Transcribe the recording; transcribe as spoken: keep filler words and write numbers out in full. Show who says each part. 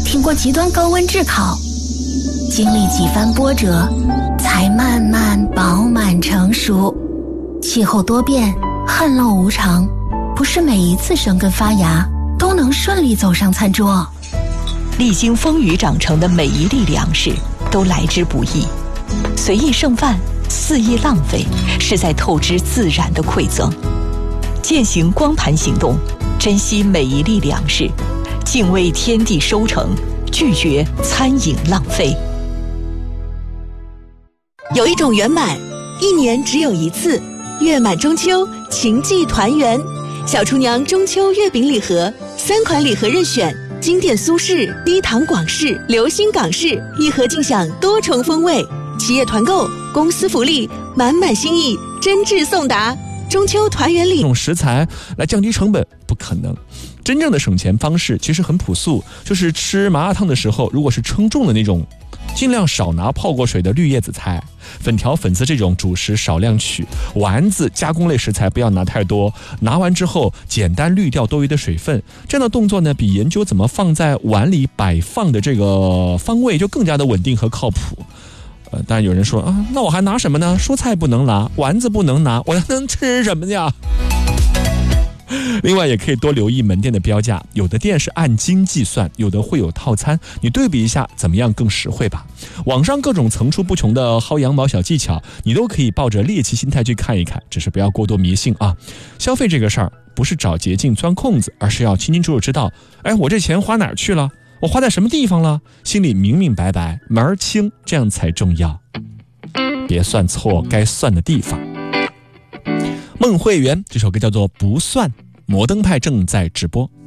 Speaker 1: 挺过极端高温炙烤，经历几番波折，才慢慢饱满成熟。气候多变，旱涝无常，不是每一次生根发芽都能顺利走上餐桌。
Speaker 2: 历经风雨长成的每一粒粮食都来之不易，随意剩饭，肆意浪费，是在透支自然的馈赠。践行光盘行动，珍惜每一粒粮食，敬畏天地收成，拒绝餐饮浪费。有一种圆满，一年只有一次，月满中秋，情寄团圆。小厨娘中秋月饼礼盒，三款礼盒任选，经典苏式、低糖广式、流心港式，一盒尽享多重风味。企业团购，公司福利，满满心意，真挚送达。中秋团圆礼，
Speaker 3: 用食材来降低成本不可能。真正的省钱方式其实很朴素，就是吃麻辣烫的时候，如果是称重的那种，尽量少拿泡过水的绿叶子菜，粉条、粉丝这种主食少量取，丸子加工类食材不要拿太多，拿完之后简单滤掉多余的水分。这样的动作呢，比研究怎么放在碗里摆放的这个方位就更加的稳定和靠谱。呃，当然有人说啊，那我还拿什么呢？蔬菜不能拿，丸子不能拿，我还能吃什么呀？另外也可以多留意门店的标价，有的店是按斤计算，有的会有套餐，你对比一下怎么样更实惠吧。网上各种层出不穷的薅羊毛小技巧，你都可以抱着猎奇心态去看一看，只是不要过多迷信啊。消费这个事儿不是找捷径钻空子，而是要清清楚楚知道，哎，我这钱花哪儿去了，我花在什么地方了，心里明明白白，门儿清，这样才重要。别算错该算的地方。孟慧圆这首歌叫做《不算》，摩登派正在直播。